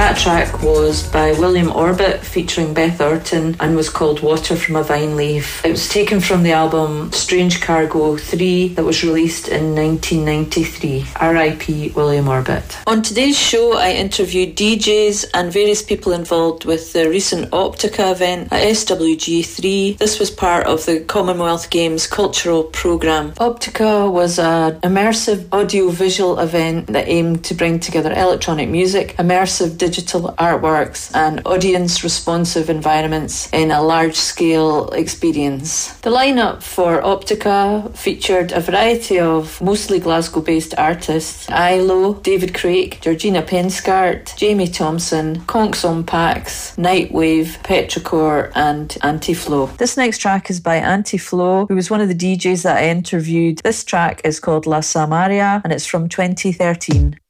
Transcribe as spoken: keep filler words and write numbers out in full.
That track was by William Orbit featuring Beth Orton and was called Water from a Vine Leaf. It was taken from the album Strange Cargo three that was released in nineteen ninety-three. R I P William Orbit. On today's show, I interviewed D Js and various people involved with the recent Optica event at S W G three. This was part of the Commonwealth Games cultural programme. Optica was an immersive audio-visual event that aimed to bring together electronic music, immersive digital artworks and audience-responsive environments in a large-scale experience. The lineup for Optica featured a variety of mostly Glasgow-based artists: I L O, David Craik, Georgina Penscart, Jamie Thompson, Conks on Pax, Nightwave, Petrichor and Antiflow. This next track is by Antiflow, who was one of the D Js that I interviewed. This track is called La Samaria and it's from twenty thirteen.